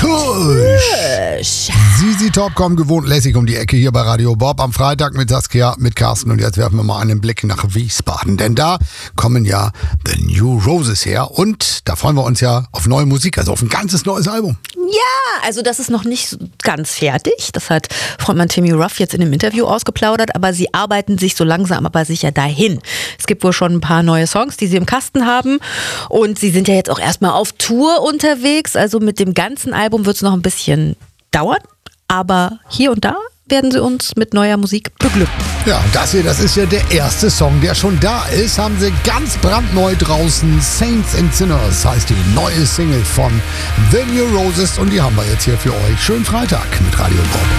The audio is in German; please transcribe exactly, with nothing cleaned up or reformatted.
Kusch. Sisi Top kommen gewohnt lässig um die Ecke hier bei Radio Bob am Freitag mit Saskia, mit Carsten. Und jetzt werfen wir mal einen Blick nach Wiesbaden. Denn da kommen ja The New Roses her. Und da freuen wir uns ja auf neue Musik, also auf ein ganzes neues Album. Ja, also das ist noch nicht ganz fertig. Das hat Frontmann Timmy Ruff jetzt in dem Interview ausgeplaudert. Aber sie arbeiten sich so langsam aber sicher dahin. Es gibt wohl schon ein paar neue Songs, die sie im Kasten haben. Und sie sind ja jetzt auch erstmal auf Tour unterwegs. Also mit dem ganzen Album wird es noch ein bisschen dauern. Aber hier und da werden sie uns mit neuer Musik beglücken. Ja, das hier, das ist ja der erste Song, der schon da ist. Haben sie ganz brandneu draußen. Saints and Sinners heißt die neue Single von The New Roses. Und die haben wir jetzt hier für euch. Schönen Freitag mit Radio Bob.